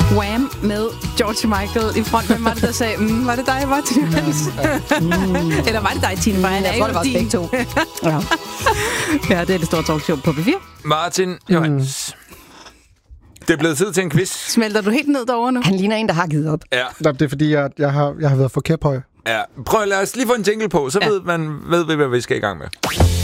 Wham med George Michael i front. Hvem var det, der sagde, var det dig, Martin Johans? Eller var det dig, Tine? Jeg tror, det var begge to. Ja, det er det store talkshow på P4. Martin Johans. Det er blevet tid til en quiz. Smelter du helt ned derovre nu? Han ligner en, der har givet op. Ja. Det er fordi, jeg har været for kæphøj. Ja. Prøv at lade os lige få en jingle på, så ved vi, hvad vi skal i gang med.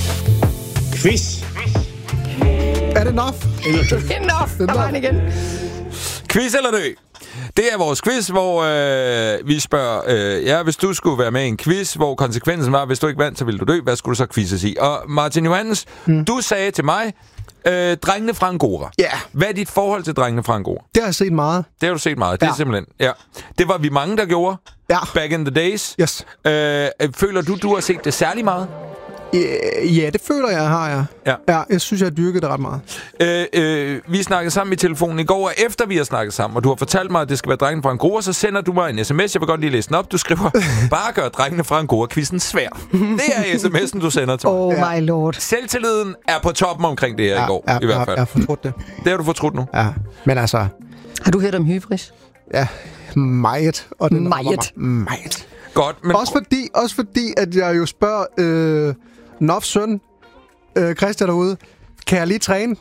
Quiz. Er det enough? Der var han igen. Quiz eller dø? Det er vores quiz, hvor vi spørger, hvis du skulle være med i en quiz, hvor konsekvensen var, hvis du ikke vandt, så ville du dø. Hvad skulle du så quizzes i? Og Martin Johans, du sagde til mig, drengene fra Angora. Ja. Hvad er dit forhold til drengene fra Angora? Det har jeg set meget. Det har du set meget. Det er simpelthen, det var vi mange, der gjorde. Ja. Back in the days. Yes. Føler du har set det særlig meget? Ja, det føler jeg, har jeg. Ja. Jeg synes, jeg har dyrket det ret meget. Vi snakkede sammen i telefonen i går, og efter vi har snakket sammen, og du har fortalt mig, at det skal være drengene fra Angora, så sender du mig en sms. Jeg vil godt lige læse den op. Du skriver, bare gør drengene fra Angora-quizzen svær. Det er sms'en, du sender til mig. Oh my lord. Selvtilliden er på toppen omkring det her i går, i hvert fald. Jeg har fortrudt det. Det har du fortrudt nu. Ja, men altså... Har du hørt om hybris? Ja, meget. Og den Meget. Godt, men... Også fordi, at jeg jo spørger Nofs søn, Christian derude, kan jeg lige træne,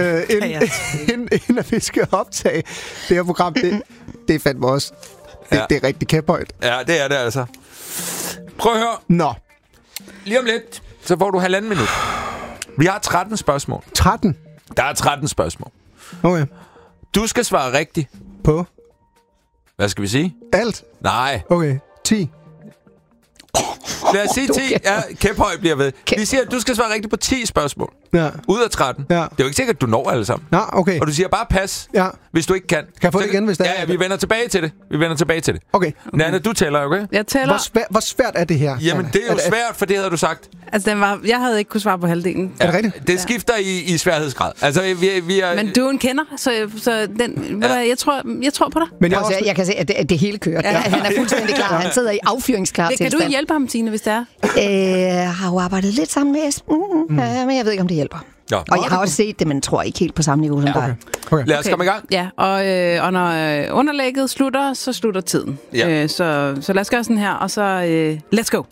inden at vi skal optage det her program? Det er fandme også. Det er rigtig kæphøjt. Ja, det er det altså. Prøv at høre. Nå. Lige om lidt, så får du 1,5 minut. Vi har 13 spørgsmål. 13? Der er 13 spørgsmål. Okay. Du skal svare rigtigt. På? Hvad skal vi sige? Alt? Nej. Okay. 10. Lad os sige 10. Ja, kæphøj bliver ved. Vi siger, at du skal svare rigtigt på 10 spørgsmål. Ja. Ud af 13. Ja. Det er jo ikke sikkert, at du når alle sammen. Nå, okay. Og du siger bare pas, hvis du ikke kan. Kan jeg få det igen, hvis det er? Ja, vi vender tilbage til det. Okay. Nanna, du tæller, okay? Jeg tæller. Hvor svært er det her? Jamen, det er jo svært, for det havde du sagt. Altså, jeg havde ikke kunne svare på halvdelen. Er det rigtigt? Det skifter i sværhedsgrad. Altså, vi er... Men du er en kender, så den, jeg tror på dig. Men jeg kan se, at det hele kører. Ja. Han er fuldstændig klar. Han sidder i affyringsklar tilstand. Kan du hjælpe ham, Tine, hvis det er? Har jo arbejdet lidt sammen med Esben, men jeg ved ikke, om det hjælper. Ja. Og jeg har også set det, men tror ikke helt på samme niveau som dig. Okay. Lad os komme i gang. Ja, og når underlægget slutter, så slutter tiden. Ja. Så lad os gøre sådan her, og så let's go.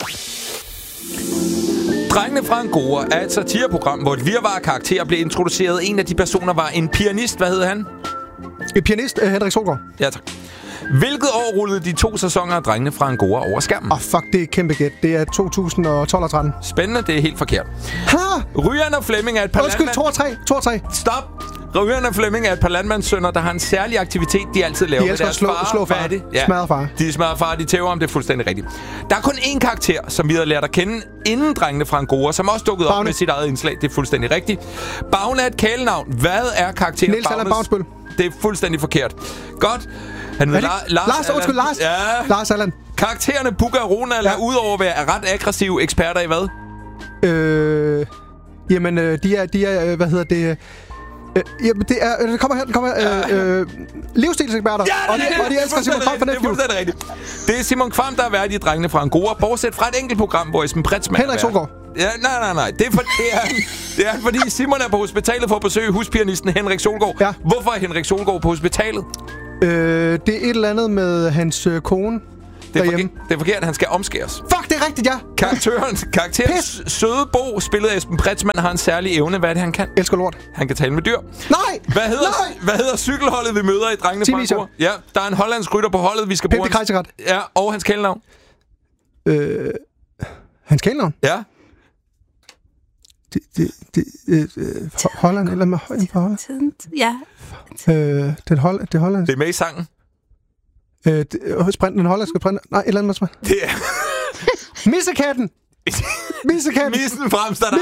Drengene fra Angora er et satireprogram, hvor et virvar af karakterer blev introduceret. En af de personer var en pianist. Hvad hed han? En pianist, Henrik Solgaard. Ja, tak. Hvilket år rullede de 2 sæsoner af Drengene fra Angora over skærmen? Fuck, det er et kæmpe gæt. Det er 2012 og 13. Spændende, det er helt forkert. Ha! Ryan og Flemming er et par Undskyld, 2 og 3. Stop! Ryan og Flemming er et par landmandssønner, der har en særlig aktivitet, de altid laver med deres far. Slå far. Hvad er det? Smadrer far. De smadrer far, de tæver om, det er fuldstændig rigtigt. Der er kun én karakter, som vi havde lært at kende inden Drengene fra Angora, som også dukkede op med sit eget indslag. Det er fuldstændig rigtigt. Bagne er et kælenavn. Hvad er karakteren Niels Allan Bavnsbøl. Det er fuldstændig forkert. Godt. Han hedder Lars. Ja. Lars Allan. Karaktererne Bugge og Ronald er udover at være ret aggressive eksperter i hvad? Jamen, de er, hvad hedder det... Jamen, det kommer her. Livsstilseksperter. Ja, og de elsker Simon Kvam fra Netflix. Det er fuldstændig rigtigt. Det er Simon Kvam, der er vært i Drengene fra Angora, bortset fra et enkelt program, hvor Esben Pretzmann Henrik Solgaard. Ja, nej. Det er fordi Simon er på hospitalet for at besøge huspianisten Henrik Solgaard. Ja. Hvorfor er Henrik Solgaard på hospitalet? Det er et eller andet med hans kone. Det er forkert, han skal omskæres. Fuck, det er rigtigt, ja! Karakterens søde Bo, spillet af Esben Pretzmann, har en særlig evne. Hvad er det, han kan? Elsker lort. Han kan tale med dyr. Nej! Hvad hedder cykelholdet, vi møder i Drengene fra Angora? Ja, der er en hollandsk rytter på holdet, vi skal bruge. Pep de Kajserat. Ja, og hans kælenavn. Hans kælenavn? Ja. Holland eller med Holland? Ja. Det Holland. Det er med i sangen. Den hollandske sprint. Nej, et eller andet med det er... Missekatten! Missen fra Amsterdam.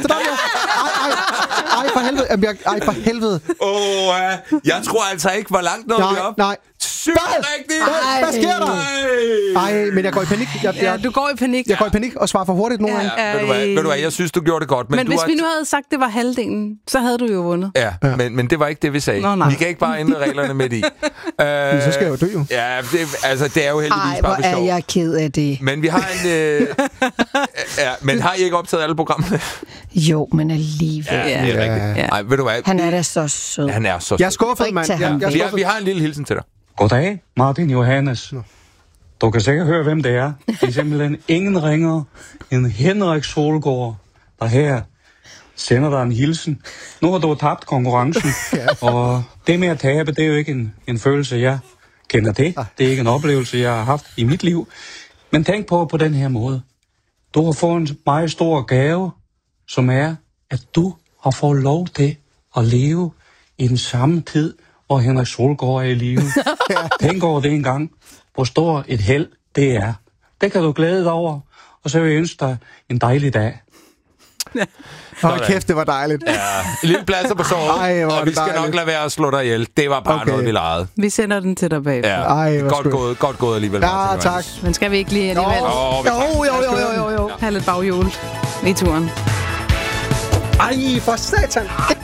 Ej, for helvede. Jeg tror altså ikke, hvor langt nåede vi op. Nej. Sygt rigtigt! Hvad sker der? Ej, men jeg går i panik. Du går i panik. Jeg går i panik og svarer for hurtigt nogle gange. Ved du hvad, jeg synes, du gjorde det godt. Men hvis vi nu havde sagt, det var halvdelen, så havde du jo vundet. Ja. Men det var ikke det, vi sagde. Nå, vi kan ikke bare ændre reglerne midt i. Så skal jeg jo dø, jo. Ja, det er jo heldigvis bare hvor er jeg ked af det. Men vi har en... men har I ikke optaget alle programmerne? Jo, men alligevel. Ja, det er rigtigt. Ja. Ej, ved du hvad? Han er da så sød. Han er så sød. Jeg er skuffet, mand. Vi har en lille hilsen til dig. Goddag, Martin Johannes. Du kan sikkert høre, hvem det er. Det er simpelthen ingen ringer end Henrik Solgaard, der her sender dig en hilsen. Nu har du tabt konkurrencen, og det med at tabe, det er jo ikke en følelse, jeg kender det. Det er ikke en oplevelse, jeg har haft i mit liv. Men tænk på den her måde. Du har fået en meget stor gave, som er, at du har fået lov til at leve i den samme tid, hvor Henrik Solgaard er i live. Tænk over det en gang. Hvor stor et held det er. Det kan du glæde dig over, og så vil jeg ønske dig en dejlig dag. Hold kæft, det var dejligt. Ja, en lille plads på såret, og vi skal nok lade være at slå dig ihjel. Det var bare noget, vi legede. Vi sender den til dig bagefter. Ja. Godt gået alligevel. Ja, tak. Men skal vi ikke lige alligevel? Jo. Have lidt baghjul i turen. Ej, for satan.